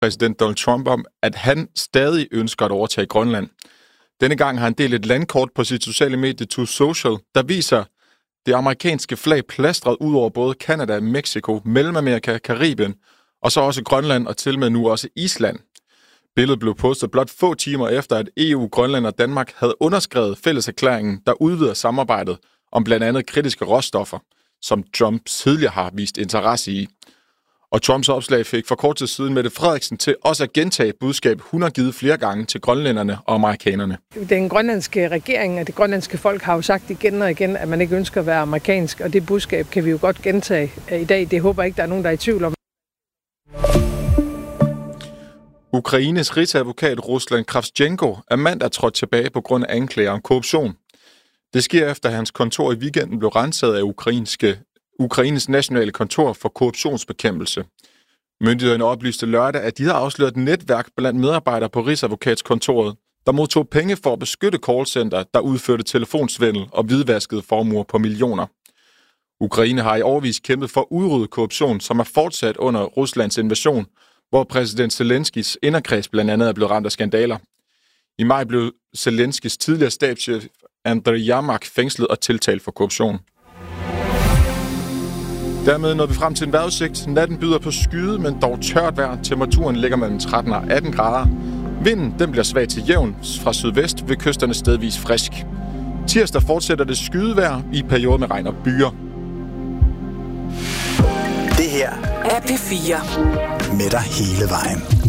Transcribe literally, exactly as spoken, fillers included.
præsident Donald Trump om, at han stadig ønsker at overtage Grønland. Denne gang har han delt et landkort på sit sociale medie Truth Social, der viser det amerikanske flag plastret ud over både Canada, Mexico, Mellemamerika, Karibien, og så også Grønland og til med nu også Island. Billedet blev postet blot få timer efter, at E U, Grønland og Danmark havde underskrevet fælleserklæringen, der udvider samarbejdet om blandt andet kritiske råstoffer, som Trump tidligere har vist interesse i. Og Trumps opslag fik for kort tid siden Mette Frederiksen til også at gentage budskab, hun har givet flere gange til grønlænderne og amerikanerne. Den grønlandske regering og det grønlandske folk har jo sagt igen og igen, at man ikke ønsker at være amerikansk, og det budskab kan vi jo godt gentage i dag. Det håber jeg ikke, der er nogen, der er i tvivl om. Ukraines rigsadvokat Ruslan Kravchenko er mandag trådt tilbage på grund af anklager om korruption. Det sker efter, at hans kontor i weekenden blev renset af ukrainske, Ukraines nationale kontor for korruptionsbekæmpelse. Myndighederne oplyste lørdag, at de havde afsløret et netværk blandt medarbejdere på Rigsadvokatskontoret, der modtog penge for at beskytte callcenter, der udførte telefonsvindel og hvidvaskede formuer på millioner. Ukraine har i årevis kæmpet for at udrydde korruption, som er fortsat under Ruslands invasion, hvor præsident Zelenskis inderkreds blandt andet er blevet ramt af skandaler. I maj blev Zelenskis tidligere stabschef Andriy Yermak fængslet og tiltalt for korruption. Dermed når vi frem til en vejrudsigt. Natten byder på skyde, men dog tørt vejr. Temperaturen ligger mellem tretten og atten grader. Vinden den bliver svag til jævn fra sydvest, ved kysterne stedvis frisk. Tirsdag fortsætter det skydevejr i perioder med regn og byer. Det her er P fire. Med dig hele vejen.